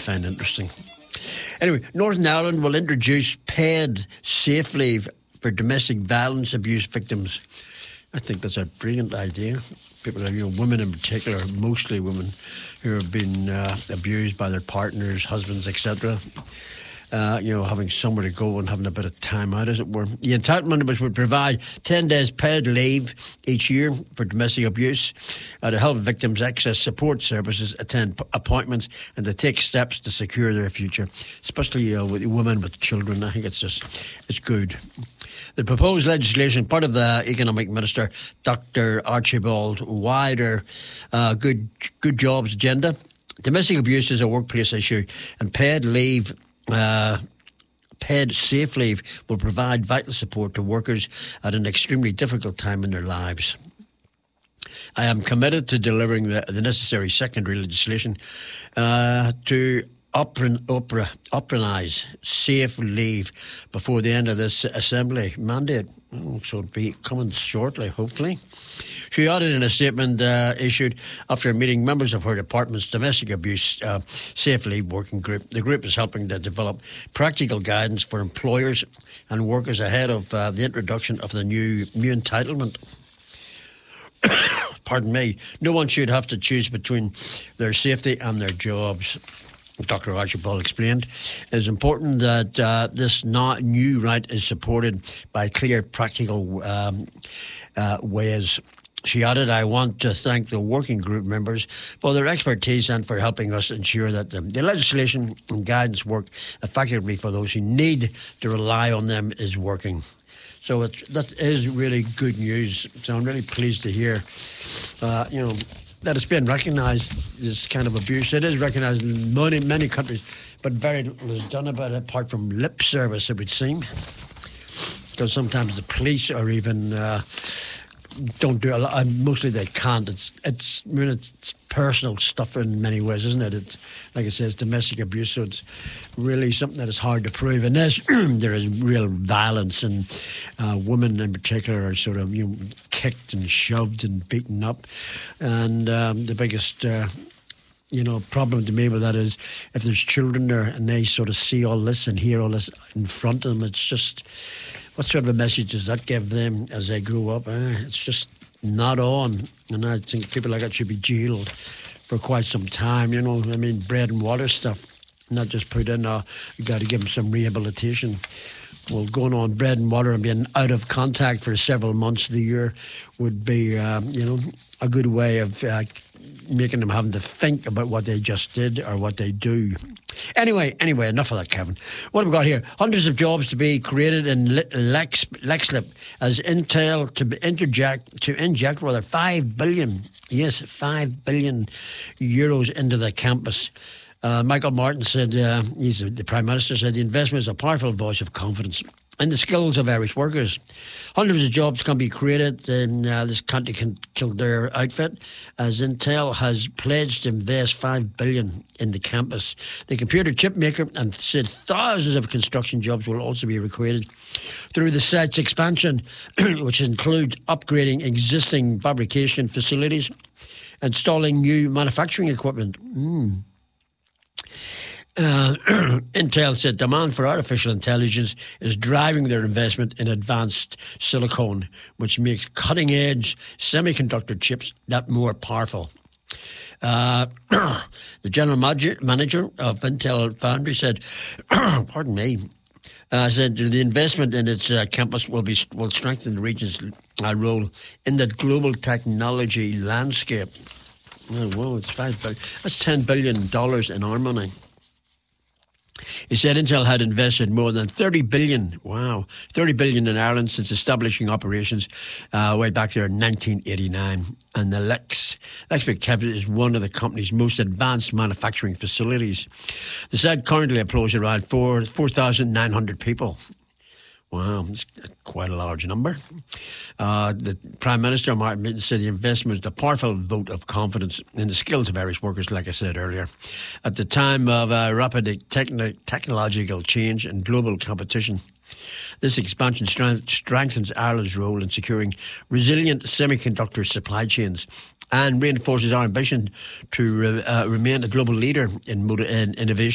find interesting. Anyway, Northern Ireland will introduce paid safe leave for domestic violence abuse victims. I think that's a brilliant idea. People, women in particular, mostly women who have been abused by their partners, husbands, etc. Having somewhere to go and having a bit of time out, as it were. The entitlement which would provide 10 days paid leave each year for domestic abuse, to help victims access support services, attend appointments, and to take steps to secure their future, especially with women with children. I think it's good. The proposed legislation, part of the Economic Minister, Dr. Archibald Wider, good jobs agenda. Domestic abuse is a workplace issue, and paid safe leave will provide vital support to workers at an extremely difficult time in their lives. I am committed to delivering the necessary secondary legislation to optionise safe leave before the end of this Assembly mandate. So it'll be coming shortly, hopefully. She added in a statement issued after meeting members of her department's domestic abuse safe leave working group. The group is helping to develop practical guidance for employers and workers ahead of the introduction of the new entitlement. Pardon me. No one should have to choose between their safety and their jobs. Dr. Archibald explained, it is important that this new right is supported by clear, practical ways. She added, I want to thank the working group members for their expertise and for helping us ensure that the legislation and guidance work effectively for those who need to rely on them is working. So that is really good news. So I'm really pleased to hear, that it's been recognised, this kind of abuse. It is recognised in many countries, but very little is done about it, apart from lip service, it would seem. Because sometimes the police are even don't do a lot. Mostly they can't. It's personal stuff in many ways, isn't it? It's, like I said, it's domestic abuse, so it's really something that is hard to prove. And there is real violence, and women in particular are sort of kicked and shoved and beaten up. And the biggest problem to me with that is if there's children there and they sort of see all this and hear all this in front of them, it's just, what sort of a message does that give them as they grow up? It's just not on. And I think people like that should be jailed for quite some time, bread and water stuff, not just put in, you got to give them some rehabilitation. Well, going on bread and water and being out of contact for several months of the year would be, a good way of making them having to think about what they just did or what they do. Anyway, enough of that, Kevin. What have we got here? Hundreds of jobs to be created in Leixlip as Intel to inject 5 billion, yes, 5 billion euros into the campus. Michael Martin said, the Prime Minister said the investment is a powerful voice of confidence in the skills of Irish workers. Hundreds of jobs can be created in this County Kildare outfit as Intel has pledged to invest 5 billion in the campus. The computer chip maker and said thousands of construction jobs will also be created through the site's expansion, which includes upgrading existing fabrication facilities, installing new manufacturing equipment. Intel said demand for artificial intelligence is driving their investment in advanced silicon, which makes cutting-edge semiconductor chips that more powerful. The general manager of Intel Foundry said, pardon me, said the investment in its campus will strengthen the region's role in the global technology landscape. Well, it's $5 billion. That's $10 billion in our money. He said Intel had invested more than 30 billion, 30 billion in Ireland since establishing operations way back there in 1989. And the Leixlip campus is one of the company's most advanced manufacturing facilities. The site currently employs around 4,900 people. Wow, that's quite a large number. The Prime Minister, Martin Mitton, said the investment is a powerful vote of confidence in the skills of Irish workers, like I said earlier. At the time of rapid technological change and global competition, this expansion strengthens Ireland's role in securing resilient semiconductor supply chains and reinforces our ambition to remain a global leader in innovation